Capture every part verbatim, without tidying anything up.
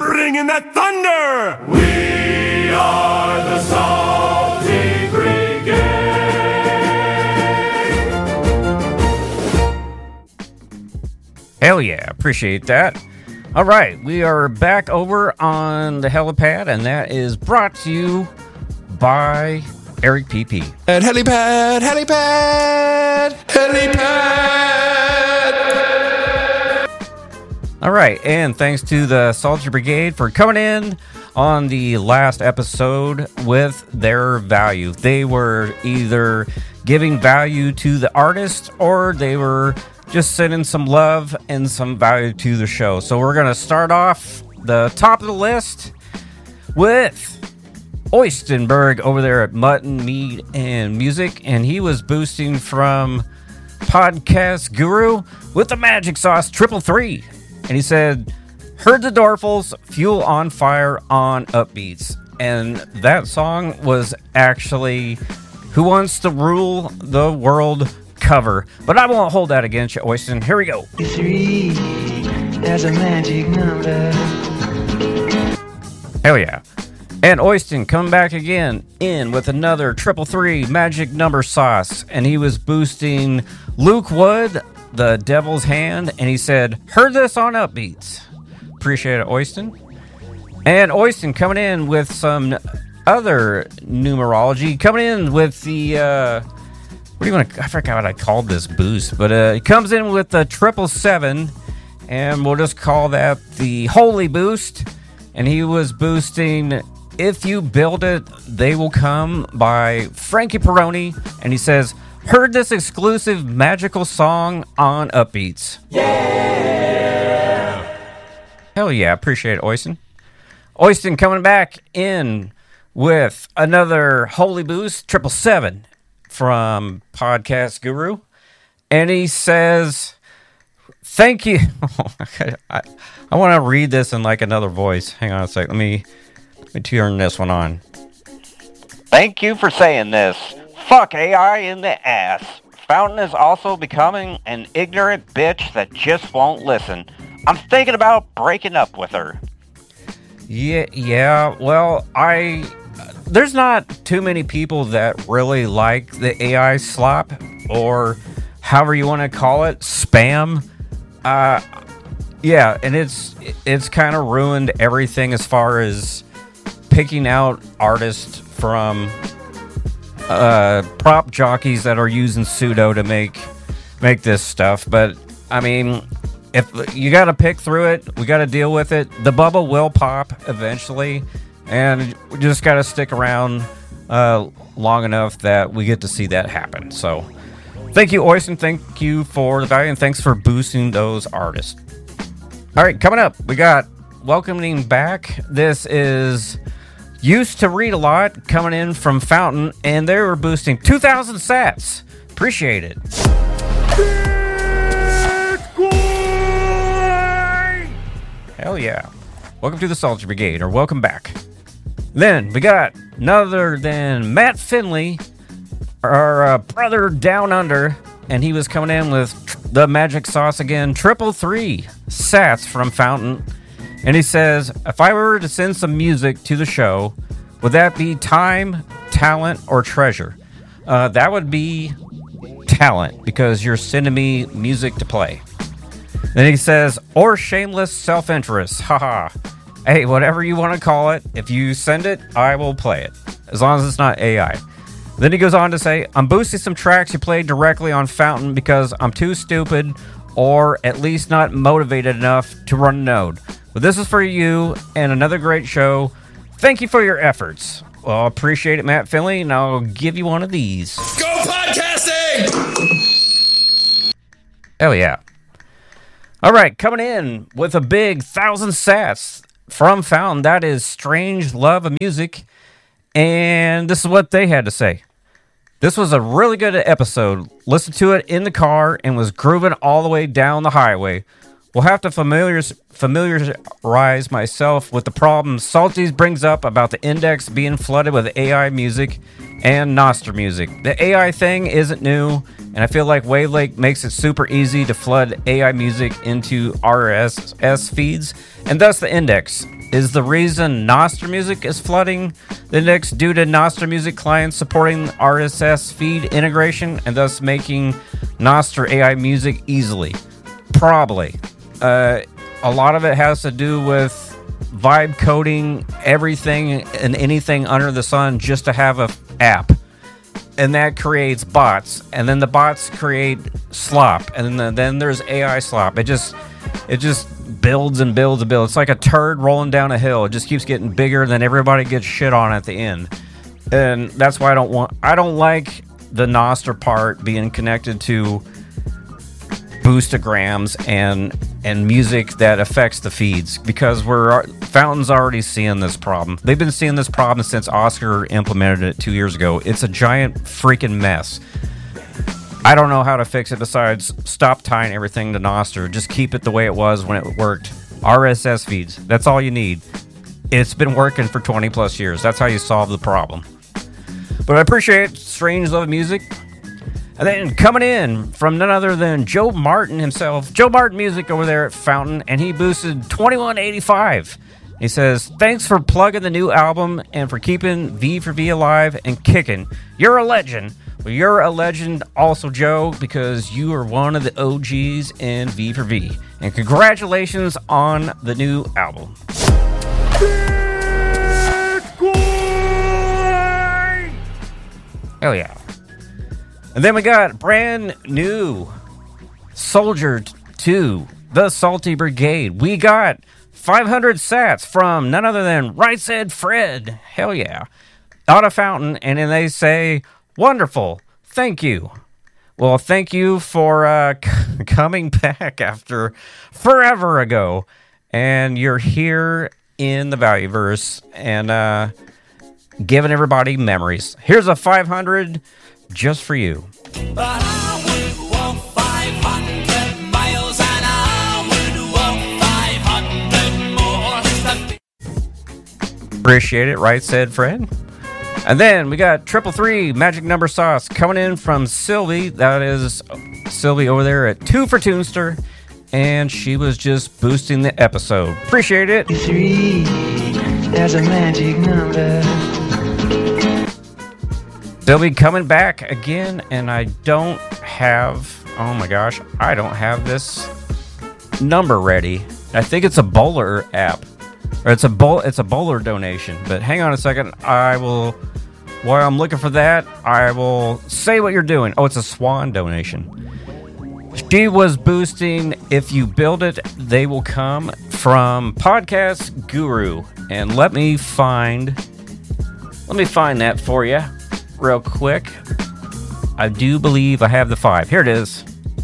bringing that thunder! We are the Salty Brigade! Hell yeah, appreciate that. All right, we are back over on the helipad, and that is brought to you by Eric P P. And helipad, helipad, helipad. All right, and thanks to the Salty Brigade for coming in on the last episode with their value. They were either giving value to the artist or they were just sending some love and some value to the show. So we're going to start off the top of the list with Oystenberg over there at Mutton, Meat, and Music. And he was boosting from Podcast Guru with the Magic Sauce Triple Three. And he said, heard the Dorfles, Fuel on Fire on Upbeats. And that song was actually Who Wants to Rule the World cover, but I won't hold that against you, Oysten. Here we go. Three, there's a magic number. Hell yeah. And Oysten come back again in with another triple three magic number sauce, and he was boosting Luke Wood, the Devil's Hand, and he said, heard this on Upbeats. Appreciate it, Oysten. And Oysten coming in with some other numerology, coming in with the uh What do you want to? I forgot what I called this boost, but uh, it comes in with the triple seven, and we'll just call that the Holy Boost. And he was boosting "If You Build It, They Will Come" by Frankie Peroni, and he says, "Heard this exclusive magical song on Upbeats." Yeah. Hell yeah! Appreciate it, Oysten. Oysten coming back in with another Holy Boost triple seven. From Podcast Guru, and he says, thank you. I, I want to read this in like another voice. Hang on a sec. Let me, let me turn this one on. Thank you for saying this. Fuck A I in the ass. Fountain is also becoming an ignorant bitch that just won't listen. I'm thinking about breaking up with her. Yeah, yeah. Well, I... There's not too many people that really like the A I slop, or however you want to call it, spam. Uh, yeah, and it's it's kind of ruined everything as far as picking out artists from uh, prop jockeys that are using pseudo to make make this stuff. But I mean, if you got to pick through it, we got to deal with it. The bubble will pop eventually. And we just got to stick around uh, long enough that we get to see that happen. So thank you, Oysten. Thank you for the value, and thanks for boosting those artists. All right, coming up, we got welcoming back. This is Used to Read a Lot coming in from Fountain, and they were boosting two thousand sats. Appreciate it. Hell yeah. Welcome to the Salty Brigade, or welcome back. Then we got none other than Matt Finley, our uh, brother down under, and he was coming in with tr- the magic sauce again, triple three sats from Fountain. And he says, if I were to send some music to the show, would that be time, talent, or treasure? Uh, that would be talent, because you're sending me music to play. Then he says, or shameless self-interest, haha. Hey, whatever you want to call it, if you send it, I will play it, as long as it's not A I. Then he goes on to say, I'm boosting some tracks you played directly on Fountain because I'm too stupid, or at least not motivated enough to run a node. But this is for you, and another great show. Thank you for your efforts. Well, appreciate it, Matt Finley, and I'll give you one of these. Go podcasting! Hell yeah. All right, coming in with a big thousand sats from Fountain, that is Strange Love of Music, and this is what they had to say. This was a really good episode. Listened to it in the car and was grooving all the way down the highway. Will have to familiarize, familiarize myself with the problems Salties brings up about the index being flooded with A I music and Nostr music. The A I thing isn't new, and I feel like Wavelake makes it super easy to flood A I music into R S S feeds, and thus the index. is the reason Nostr Music is flooding the index due to Nostr Music clients supporting R S S feed integration and thus making Nostr A I music easily? Probably. Uh, a lot of it has to do with vibe coding everything and anything under the sun just to have a app. And that creates bots, and then the bots create slop, and then, then there's A I slop. It just it just builds and builds and builds. It's like a turd rolling down a hill. It just keeps getting bigger, and then everybody gets shit on at the end. And that's why I don't want I don't like the Nostr part being connected to boostograms and and music that affects the feeds, because we're Fountain's already seeing this problem. They've been seeing this problem since Oscar implemented it two years ago. It's a giant freaking mess. I don't know how to fix it besides stop tying everything to Nostr. Just keep it the way it was when it worked. R S S feeds. That's all you need. It's been working for twenty plus years. That's how you solve the problem. But I appreciate Strange Love Music. And then coming in from none other than Joe Martin himself, Joe Martin Music over there at Fountain, and he boosted twenty-one eighty-five. He says, thanks for plugging the new album and for keeping V for V alive and kicking. You're a legend. Well, you're a legend also, Joe, because you are one of the O Gs in V for V. And congratulations on the new album. Hell yeah. And then we got brand new Soldier two, the Salty Brigade. We got five hundred sats from none other than Right Said Fred. Hell yeah. Out of Fountain, and then they say, wonderful, thank you. Well, thank you for uh, c- coming back after forever ago. And you're here in the Valueverse and uh, giving everybody memories. Here's a five hundred just for you. But I would walk five hundred miles and I would walk five hundred more. Appreciate it, right, said Fred. And then we got triple three magic number sauce coming in from Sylvie. That is Sylvie over there at Two for Toonster, and she was just boosting the episode. Appreciate it. Three, there's a magic number. Sylvie coming back again, and I don't have, oh my gosh, I don't have this number ready. I think it's a bowler app, or it's a bowl, it's a bowler donation. But hang on a second, I will, while I'm looking for that, I will say what you're doing. Oh, it's a Swan donation. She was boosting If You Build It, They Will Come from Podcast Guru, and let me find, let me find that for you. Real quick. I do believe I have the five. Here it is.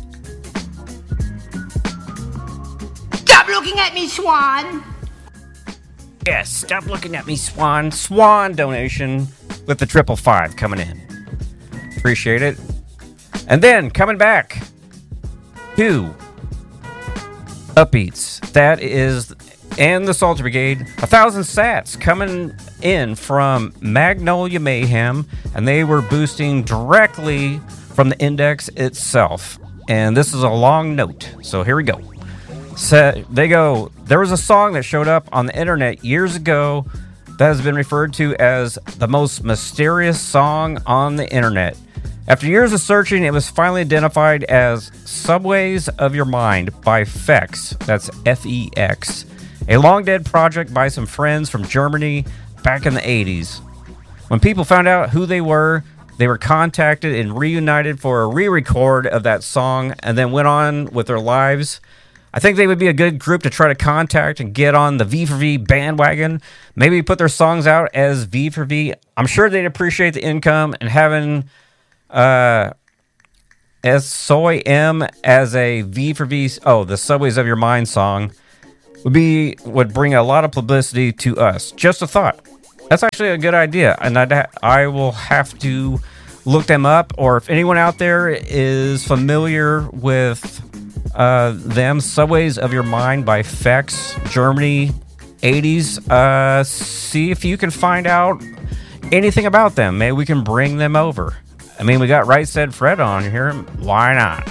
Stop looking at me, Swan! Yes, stop looking at me, Swan. Swan donation with the triple five coming in. Appreciate it. And then coming back to Upbeats. That is, and the Salty Brigade. A thousand sats coming in from Magnolia Mayhem, and they were boosting directly from the index itself. And this is a long note, so here we go. So they go, there was a song that showed up on the internet years ago that has been referred to as the most mysterious song on the internet. After years of searching, it was finally identified as Subways of Your Mind by Fex. That's F E X. A long-dead project by some friends from Germany back in the eighties. When people found out who they were, they were contacted and reunited for a re-record of that song and then went on with their lives. I think they would be a good group to try to contact and get on the V for V bandwagon. Maybe put their songs out as V for V. I'm sure they'd appreciate the income, and having uh, S Soy M as a V for V, oh, the Subways of Your Mind song, would be would bring a lot of publicity to us. Just a thought. That's actually a good idea, and I I will have to look them up. Or if anyone out there is familiar with uh, them, Subways of Your Mind by Fex, Germany, eighties. Uh, see if you can find out anything about them. Maybe we can bring them over. I mean, we got Right Said Fred on here. Why not?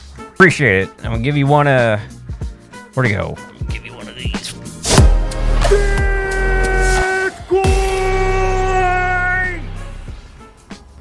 Appreciate it. I'm gonna give you one. Uh, where'd he go? Give you one of these.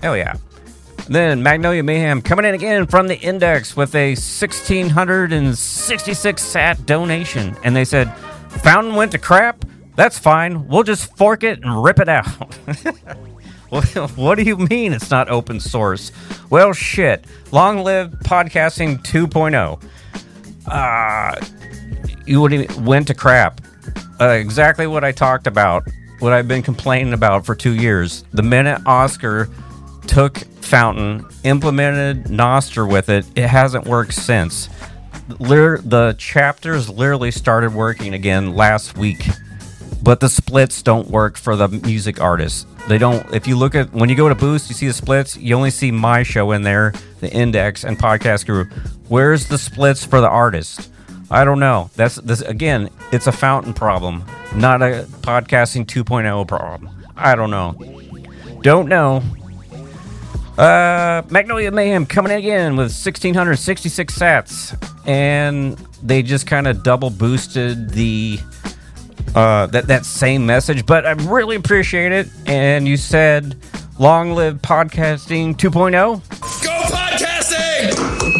Hell yeah. Then Magnolia Mayhem coming in again from the Index with a one thousand six hundred sixty-six sat donation. And they said, Fountain went to crap? That's fine. We'll just fork it and rip it out. What do you mean it's not open source? Well, shit. Long live podcasting two point oh. Uh, you went to crap. Uh, exactly what I talked about. What I've been complaining about for two years. The minute Oscar took Fountain, implemented Nostr with it, it hasn't worked since. Liter- the chapters literally started working again last week, but the splits don't work for the music artists. They don't. If you look at, when you go to Boost, you see the splits, you only see my show in there, the Index and Podcast Guru. Where's the splits for the artist? I don't know. That's this again, it's a Fountain problem, not a podcasting two point oh problem. I don't know. Don't know. Uh, Magnolia Mayhem coming in again with one thousand six hundred sixty-six sats, and they just kind of double boosted the uh, that that same message, but I really appreciate it. And you said, "Long live podcasting two point oh." Go podcasting!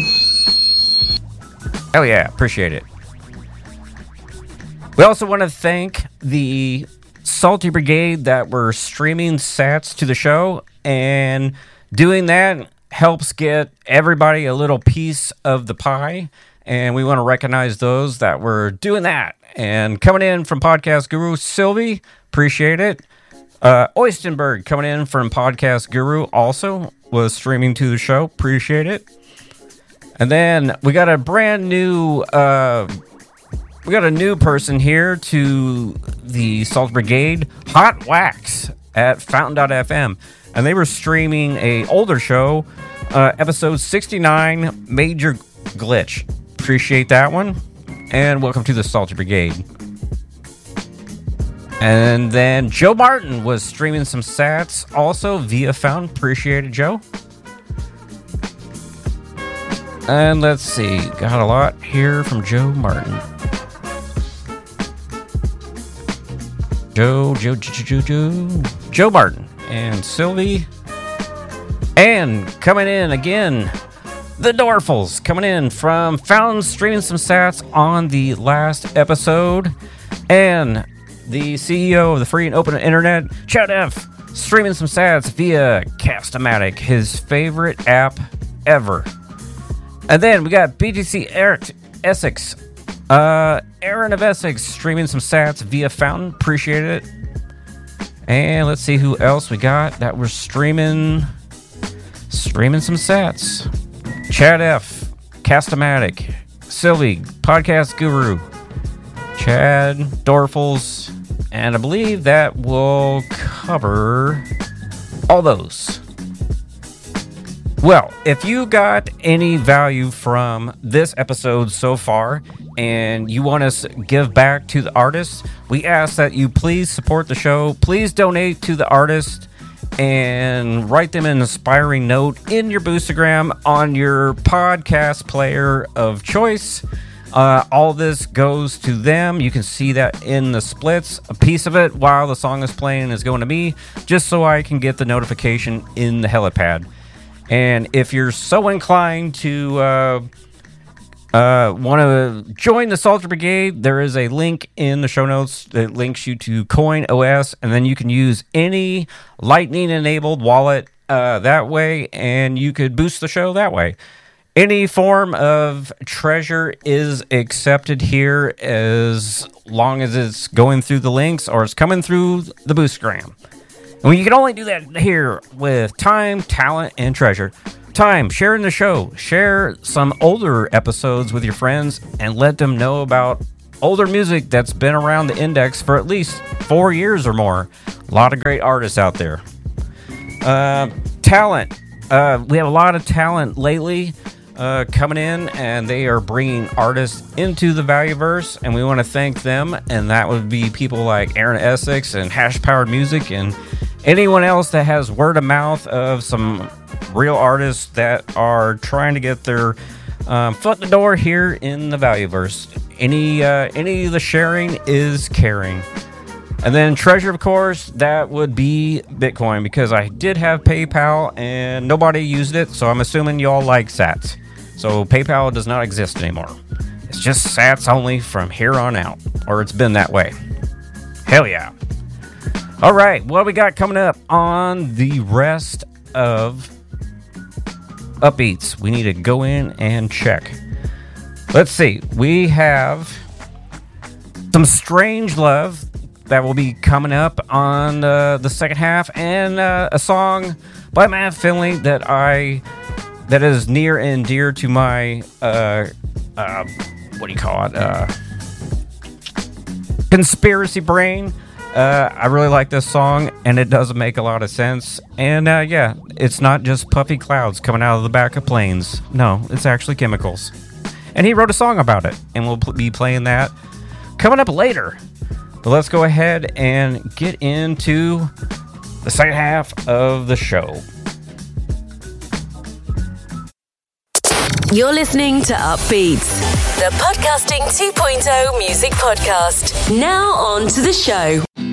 Oh yeah, appreciate it. We also want to thank the Salty Brigade that were streaming sats to the show, and doing that helps get everybody a little piece of the pie, and we want to recognize those that were doing that. And coming in from Podcast Guru, Sylvie, appreciate it. Uh, Oystenberg coming in from Podcast Guru also was streaming to the show, appreciate it. And then we got a brand new, uh, we got a new person here to the Salt Brigade, Hot Wax at Fountain dot f m. And they were streaming a older show, uh, episode sixty-nine, Major Glitch. Appreciate that one. And welcome to the Salty Brigade. And then Joe Martin was streaming some sats also via Fountain. Appreciate it, Joe. And let's see, got a lot here from Joe Martin. Joe, Joe, Joe, Joe, Joe, Joe Martin. And Sylvie. And coming in again, the Dorfles coming in from Fountain, streaming some sats on the last episode. And the C E O of the Free and Open Internet, Chad F, streaming some sats via Cast-O-Matic, his favorite app ever. And then we got B T C Eric Essex, uh, Aaron of Essex, streaming some sats via Fountain. Appreciate it. And let's see who else we got that we're streaming, streaming some sats. Chad F, Cast-O-Matic, Sylvie, Podcast Guru, Chad, Dorfles, and I believe that will cover all those. Well, if you got any value from this episode so far and you want us to give back to the artists, we ask that you please support the show. Please donate to the artist and write them an inspiring note in your Boostagram on your podcast player of choice. Uh, all this goes to them. You can see that in the splits. A piece of it while the song is playing is going to me, just so I can get the notification in the helipad. And if you're so inclined to uh, uh, want to join the Salter Brigade, there is a link in the show notes that links you to CoinOS, and then you can use any Lightning-enabled wallet uh, that way, and you could boost the show that way. Any form of treasure is accepted here as long as it's going through the links or it's coming through the Boostgram. And you can only do that here with time, talent, and treasure. Time, sharing the show. Share some older episodes with your friends and let them know about older music that's been around the Index for at least four years or more. A lot of great artists out there. Uh, talent. Uh, we have a lot of talent lately uh, coming in, and they are bringing artists into the Valueverse, and we want to thank them. And that would be people like Aaron Essex and Hash Powered Music and anyone else that has word of mouth of some real artists that are trying to get their um, foot in the door here in the Valueverse. Any uh, any of the sharing is caring. And then Treasure, of course, that would be Bitcoin, because I did have PayPal and nobody used it, so I'm assuming y'all like Sats. So PayPal does not exist anymore. It's just Sats only from here on out, or it's been that way. Hell yeah. All right, what we got coming up on the rest of Upbeats? We need to go in and check. Let's see. We have some Strange Love that will be coming up on uh, the second half, and uh, a song by Matt Finley that I that is near and dear to my uh, uh, what do you call it? Uh, conspiracy brain. Uh, I really like this song, and it does make a lot of sense. And uh, yeah, it's not just puffy clouds coming out of the back of planes. No, it's actually chemicals. And he wrote a song about it, and we'll pl- be playing that coming up later. But let's go ahead and get into the second half of the show. You're listening to Upbeats, the Podcasting two point oh music podcast. Now on to the show.